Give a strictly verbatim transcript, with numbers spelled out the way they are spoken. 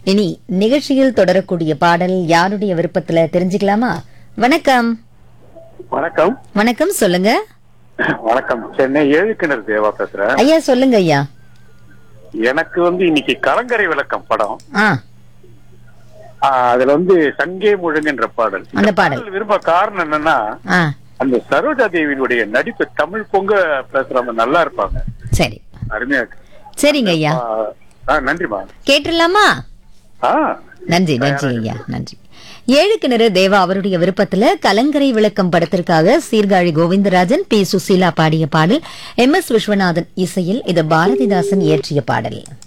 இனி நிகழ்ச்சியில் தொடரக்கூடிய பாடல் யாருடைய விருப்பத்துல தெரிஞ்சுக்கலாமா? வணக்கம். வணக்கம். வணக்கம், சொல்லுங்க. வணக்கம். சென்னை ஏழுக்கிணறு தேவா பேசுறேன். ஐயா சொல்லுங்க ஐயா. எனக்கு வந்து இன்னைக்கு கலங்கரை விளக்கம் படம். ஆ, ஆ, அதுல வந்து சங்கே முழுங்குன்ற பாடல். அந்த பாடல் விரும்ப காரணம் என்னன்னா, ஆ, அந்த சரோஜா தேவியினுடைய நடிப்பு தமிழ் பொங்க பேசுறவங்க நல்லா இருப்பாங்க. சரி, அருமையா இருக்கு. சரிங்க ஐயா. ஆ, நன்றிமா. கேட்டுடலாமா? ஆ, நன்றி நன்றி ஐயா, நன்றி. ஏழு கிணறு தேவா அவருடைய விருப்பத்துல கலங்கரை விளக்கம் படத்திற்காக சீர்காழி கோவிந்தராஜன், பி சுசீலா பாடிய பாடல், எம் எஸ் விஸ்வநாதன் இசையில் இது பாரதிதாசன் இயற்றிய பாடல்.